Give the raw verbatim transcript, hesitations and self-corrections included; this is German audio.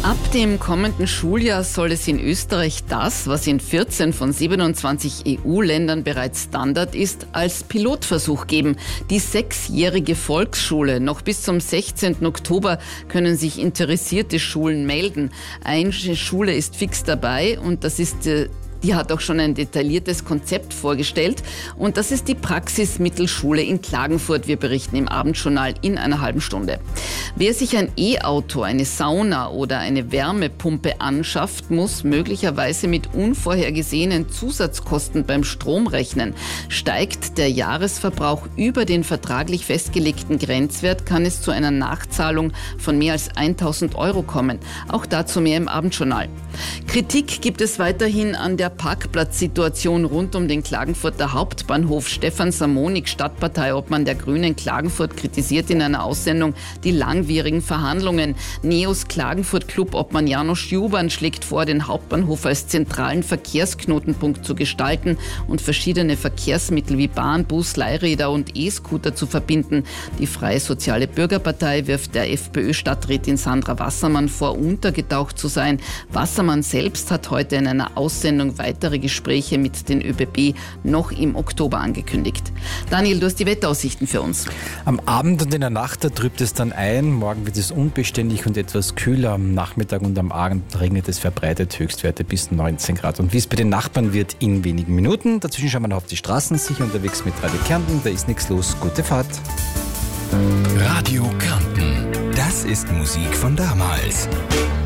Ab dem kommenden Schuljahr soll es in Österreich das, was in vierzehn von siebenundzwanzig E U-Ländern bereits Standard ist, als Pilotversuch geben. Die sechsjährige Volksschule. Noch bis zum sechzehnten Oktober können sich interessierte Schulen melden. Eine Schule ist fix dabei und das ist äh, Die hat auch schon ein detailliertes Konzept vorgestellt und das ist die Praxismittelschule in Klagenfurt. Wir berichten im Abendjournal in einer halben Stunde. Wer sich ein E-Auto, eine Sauna oder eine Wärmepumpe anschafft, muss möglicherweise mit unvorhergesehenen Zusatzkosten beim Strom rechnen. Steigt der Jahresverbrauch über den vertraglich festgelegten Grenzwert, kann es zu einer Nachzahlung von mehr als tausend Euro kommen. Auch dazu mehr im Abendjournal. Kritik gibt es weiterhin an der Parkplatzsituation rund um den Klagenfurter Hauptbahnhof. Stefan Samonik, Stadtparteiobmann der Grünen Klagenfurt, kritisiert in einer Aussendung die langwierigen Verhandlungen. Neos Klagenfurt-Club-Obmann Janosch Juban schlägt vor, den Hauptbahnhof als zentralen Verkehrsknotenpunkt zu gestalten und verschiedene Verkehrsmittel wie Bahn, Bus, Leihräder und E-Scooter zu verbinden. Die Freie Soziale Bürgerpartei wirft der FPÖ-Stadträtin Sandra Wassermann vor, untergetaucht zu sein. Wassermann selbst hat heute in einer Aussendung weitere Gespräche mit den ÖBB noch im Oktober angekündigt. Daniel, du hast die Wetteraussichten für uns. Am Abend und in der Nacht, da trübt es dann ein. Morgen wird es unbeständig und etwas kühler. Am Nachmittag und am Abend regnet es verbreitet, Höchstwerte bis neunzehn Grad. Und wie es bei den Nachbarn wird, in wenigen Minuten. Dazwischen schauen wir noch auf die Straßen, sicher unterwegs mit Radio Kärnten. Da ist nichts los. Gute Fahrt. Radio Kärnten. Das ist Musik von damals.